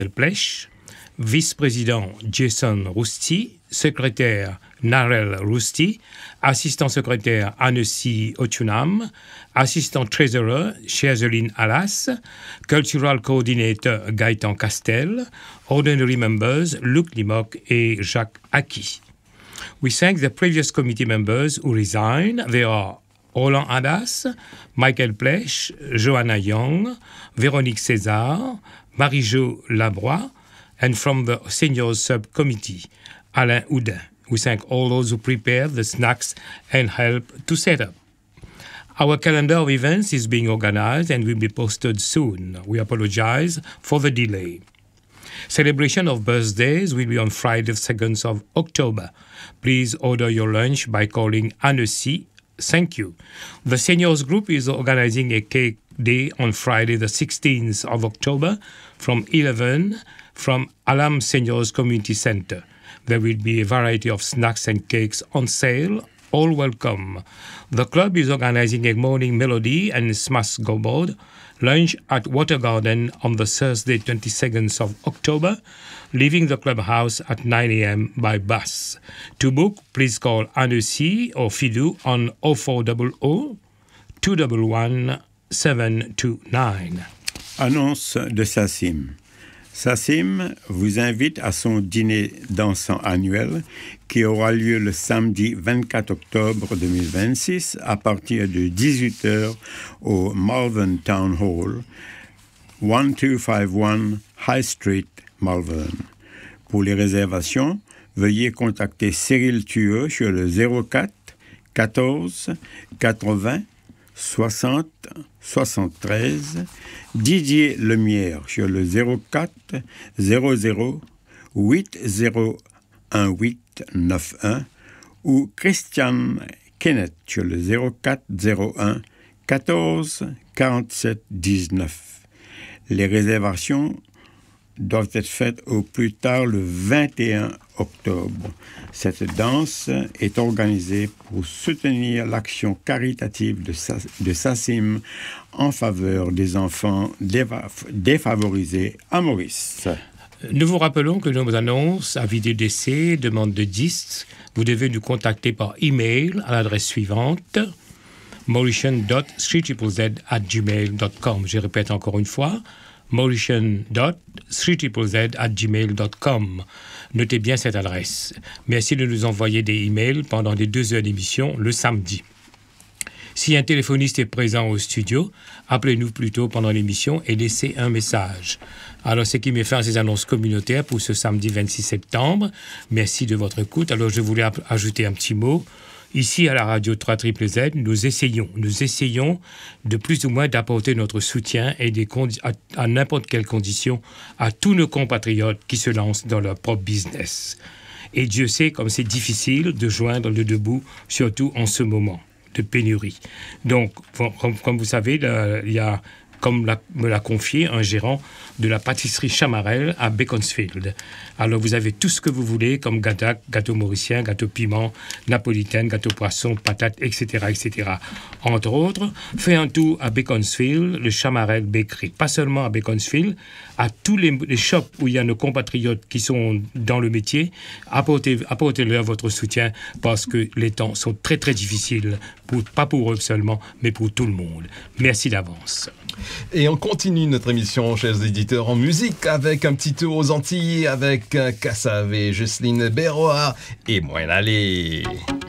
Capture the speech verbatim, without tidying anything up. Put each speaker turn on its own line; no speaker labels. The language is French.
Plech, vice-président Jason Rousti, secrétaire Narelle Rousti, assistant secrétaire Annecy Ochunam, assistant treasurer Cherzolin Alas, cultural coordinator Gaëtan Castel, ordinary members Luc Limoc et Jacques Aki. We thank the previous committee members who resigned. They are Roland Hadas, Michael Plech, Joanna Young, Véronique César, Marie-Jo Labroix, and from the seniors subcommittee, Alain Houdin. We thank all those who prepared the snacks and helped to set up. Our calendar of events is being organized and will be posted soon. We apologize for the delay. Celebration of birthdays will be on Friday, the second of October. Please order your lunch by calling Annecy. Thank you. The seniors group is organizing a cake day on Friday, the sixteenth of October from eleven from Alam Seniors Community Center. There will be a variety of snacks and cakes on sale. All welcome. The club is organizing a morning melody and smash go board lunch at Water Garden on the Thursday, twenty-second of October, leaving the clubhouse at nine a.m. by bus. To book, please call Annecy or Fidou on oh four hundred, two one one, seven two nine.
Annonce de SACIM. SACIM vous invite à son dîner dansant annuel qui aura lieu le samedi vingt-quatre octobre deux mille vingt-six à partir de dix-huit heures au Malvern Town Hall, twelve fifty-one High Street, Malvern. Pour les réservations, veuillez contacter Cyril Thueux sur le zéro quatre quatorze quatre-vingts soixante soixante-treize, Didier Lemierre sur le zéro quatre zéro zéro huit zéro un huit neuf un ou Christian Kenneth sur le zéro quatre zéro un quatorze quarante-sept dix-neuf. Les réservations doivent être faites au plus tard le vingt et un octobre. Cette danse est organisée pour soutenir l'action caritative de, Sa- de SACIM en faveur des enfants déva- défavorisés à Maurice.
Nous vous rappelons que nos annonces, avis de décès, demande de disques, vous devez nous contacter par email à l'adresse suivante mauritian dot three z z at gmail dot com. Je répète encore une fois, mauritian dot three z z at gmail dot com. Notez bien cette adresse. Merci de nous envoyer des emails pendant les deux heures d'émission le samedi. Si un téléphoniste est présent au studio, appelez-nous plutôt pendant l'émission et laissez un message. Alors, ce qui met fin à ces annonces communautaires pour ce samedi vingt-six septembre. Merci de votre écoute. Alors, je voulais ajouter un petit mot. Ici, à la radio trois Z Z Z, nous essayons, nous essayons de plus ou moins d'apporter notre soutien et des condi- à, à n'importe quelle condition à tous nos compatriotes qui se lancent dans leur propre business. Et Dieu sait comme c'est difficile de joindre le debout, surtout en ce moment de pénurie. Donc, comme, comme vous savez, là, il y a, comme l'a, me l'a confié un gérant de la pâtisserie Chamarel à Beaconsfield. Alors, vous avez tout ce que vous voulez, comme gâteau, gâteau mauricien, gâteau piment, napolitaine, gâteau poisson, patates, et cetera, et cetera. Entre autres, fait un tour à Beaconsfield, le Chamarel Bakery. Pas seulement à Beaconsfield, à tous les, les shops où il y a nos compatriotes qui sont dans le métier, apportez, apportez-leur votre soutien parce que les temps sont très, très difficiles, pour, pas pour eux seulement, mais pour tout le monde. Merci d'avance.
Et on continue notre émission, chers éditeurs, en musique avec un petit tour aux Antilles avec Kassav et Jocelyne Berroa et Moyen Allé.